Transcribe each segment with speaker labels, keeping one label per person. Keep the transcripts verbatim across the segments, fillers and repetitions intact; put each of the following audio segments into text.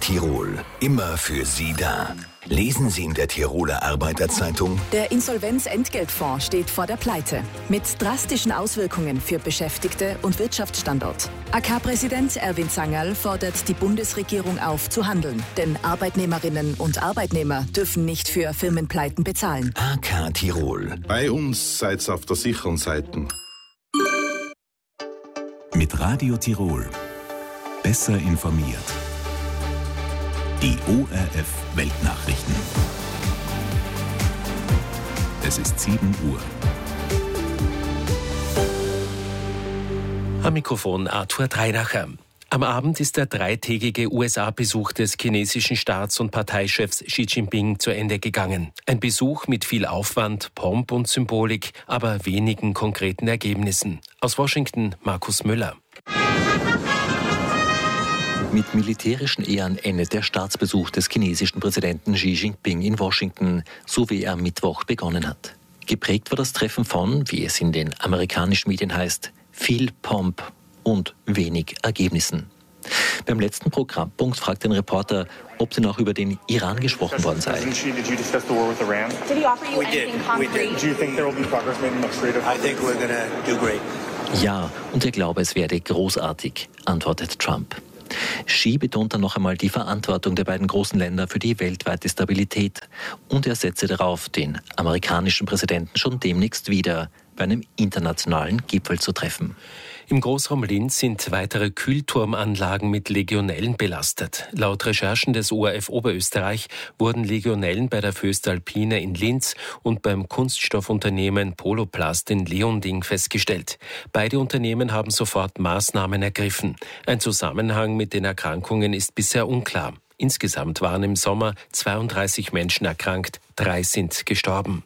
Speaker 1: Tirol. Immer für Sie da. Lesen Sie in der Tiroler Arbeiterzeitung:
Speaker 2: Der Insolvenzentgeltfonds steht vor der Pleite. Mit drastischen Auswirkungen für Beschäftigte und Wirtschaftsstandort. A K-Präsident Erwin Zangerl fordert die Bundesregierung auf, zu handeln. Denn Arbeitnehmerinnen und Arbeitnehmer dürfen nicht für Firmenpleiten bezahlen.
Speaker 1: A K Tirol.
Speaker 3: Bei uns seid ihr auf der sicheren Seite.
Speaker 4: Mit Radio Tirol. Besser informiert. Die O R F Weltnachrichten. Es ist sieben Uhr.
Speaker 5: Am Mikrofon Arthur Dreinacher. Am Abend ist der dreitägige U S A-Besuch des chinesischen Staats- und Parteichefs Xi Jinping zu Ende gegangen. Ein Besuch mit viel Aufwand, Pomp und Symbolik, aber wenigen konkreten Ergebnissen. Aus Washington Markus Müller.
Speaker 6: Mit militärischen Ehren endet der Staatsbesuch des chinesischen Präsidenten Xi Jinping in Washington, so wie er am Mittwoch begonnen hat. Geprägt war das Treffen von, wie es in den amerikanischen Medien heißt, viel Pomp und wenig Ergebnissen. Beim letzten Programmpunkt fragt ein Reporter, ob denn auch über den Iran gesprochen worden sei. Ja, und er glaube, es werde großartig, antwortet Trump. Xi betont dann noch einmal die Verantwortung der beiden großen Länder für die weltweite Stabilität und er setze darauf, den amerikanischen Präsidenten schon demnächst wieder bei einem internationalen Gipfel zu treffen.
Speaker 5: Im Großraum Linz sind weitere Kühlturmanlagen mit Legionellen belastet. Laut Recherchen des O R F Oberösterreich wurden Legionellen bei der Voestalpine in Linz und beim Kunststoffunternehmen Poloplast in Leonding festgestellt. Beide Unternehmen haben sofort Maßnahmen ergriffen. Ein Zusammenhang mit den Erkrankungen ist bisher unklar. Insgesamt waren im Sommer zweiunddreißig Menschen erkrankt, drei sind gestorben.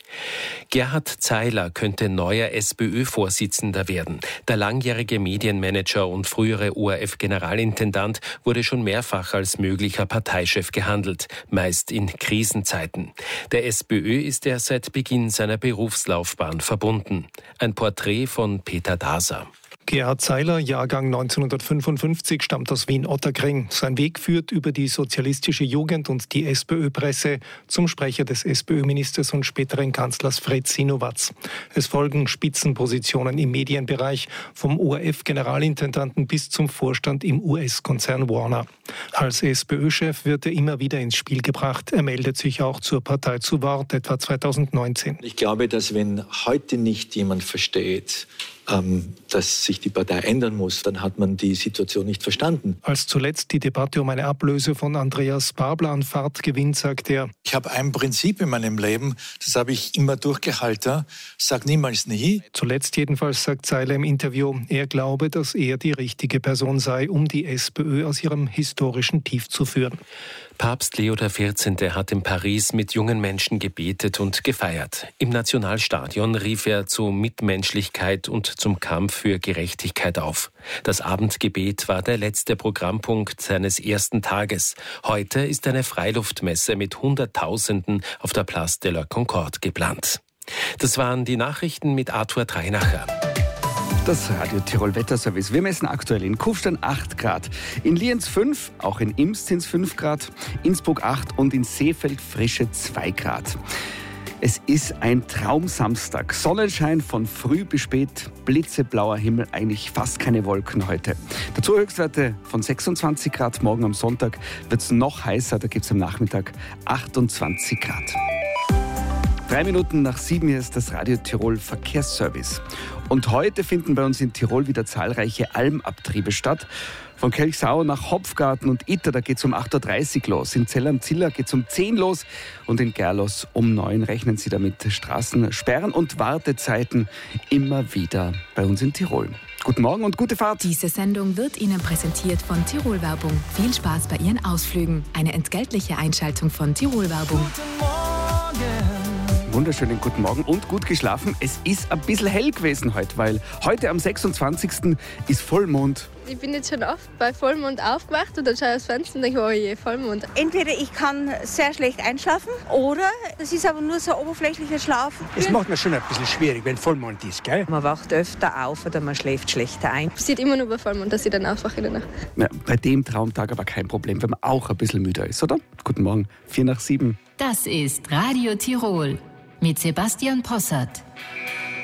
Speaker 5: Gerhard Zeiler könnte neuer SPÖ-Vorsitzender werden. Der langjährige Medienmanager und frühere O R F-Generalintendant wurde schon mehrfach als möglicher Parteichef gehandelt, meist in Krisenzeiten. Der SPÖ ist er seit Beginn seiner Berufslaufbahn verbunden. Ein Porträt von Peter Daser.
Speaker 7: Gerhard Zeiler, Jahrgang neunzehnhundertfünfundfünfzig, stammt aus Wien-Ottakring. Sein Weg führt über die sozialistische Jugend und die SPÖ-Presse zum Sprecher des SPÖ-Ministers und späteren Kanzlers Fred Sinowatz. Es folgen Spitzenpositionen im Medienbereich, vom O R F-Generalintendanten bis zum Vorstand im U S-Konzern Warner. Als SPÖ-Chef wird er immer wieder ins Spiel gebracht. Er meldet sich auch zur Partei zu Wort, etwa zweitausendneunzehn.
Speaker 8: Ich glaube, dass wenn heute nicht jemand versteht, dass sich die Partei ändern muss, dann hat man die Situation nicht verstanden.
Speaker 7: Als zuletzt die Debatte um eine Ablöse von Andreas Babler an Fahrt gewinnt, sagt er:
Speaker 9: Ich habe ein Prinzip in meinem Leben, das habe ich immer durchgehalten, sag niemals nie.
Speaker 7: Zuletzt jedenfalls sagt Zeiler im Interview, er glaube, dass er die richtige Person sei, um die SPÖ aus ihrem historischen Tief zu führen.
Speaker 5: Papst Leo der vierzehnte hat in Paris mit jungen Menschen gebetet und gefeiert. Im Nationalstadion rief er zu Mitmenschlichkeit und zum Kampf für Gerechtigkeit auf. Das Abendgebet war der letzte Programmpunkt seines ersten Tages. Heute ist eine Freiluftmesse mit Hunderttausenden auf der Place de la Concorde geplant. Das waren die Nachrichten mit Arthur Dreinacher.
Speaker 10: Das Radio Tirol Wetterservice. Wir messen aktuell in Kufstein acht Grad, in Lienz fünf, auch in Imst sind es fünf Grad, Innsbruck acht und in Seefeld frische zwei Grad. Es ist ein Traumsamstag. Sonnenschein von früh bis spät, blitzeblauer Himmel, eigentlich fast keine Wolken heute. Dazu Höchstwerte von sechsundzwanzig Grad. Morgen am Sonntag wird es noch heißer, da gibt es am Nachmittag achtundzwanzig Grad. Drei Minuten nach sieben, hier ist das Radio Tirol Verkehrsservice. Und heute finden bei uns in Tirol wieder zahlreiche Almabtriebe statt. Von Kelchsau nach Hopfgarten und Itter, da geht es um acht Uhr dreißig los. In Zell am Ziller geht es um zehn los und in Gerlos um neun. Rechnen Sie damit Straßensperren und Wartezeiten immer wieder bei uns in Tirol. Guten Morgen und gute Fahrt.
Speaker 11: Diese Sendung wird Ihnen präsentiert von Tirol Werbung. Viel Spaß bei Ihren Ausflügen. Eine entgeltliche Einschaltung von Tirol Werbung.
Speaker 10: wunderschönen guten Morgen und gut geschlafen. Es ist ein bisschen hell gewesen heute, weil heute am sechsundzwanzigsten ist Vollmond.
Speaker 12: Ich bin jetzt schon oft bei Vollmond aufgewacht und dann schaue ich aufs Fenster und denke, oh je, Vollmond.
Speaker 13: Entweder ich kann sehr schlecht einschlafen oder es ist aber nur so oberflächliches Schlafen.
Speaker 14: Es macht mir schon ein bisschen schwierig, wenn Vollmond ist, gell?
Speaker 15: Man wacht öfter auf oder man schläft schlechter ein.
Speaker 12: Passiert immer nur bei Vollmond, dass ich dann aufwache in der Nacht.
Speaker 10: Ja, bei dem Traumtag aber kein Problem, wenn man auch ein bisschen müder ist, oder? Guten Morgen, vier nach sieben.
Speaker 11: Das ist Radio Tirol mit Sebastian Possart.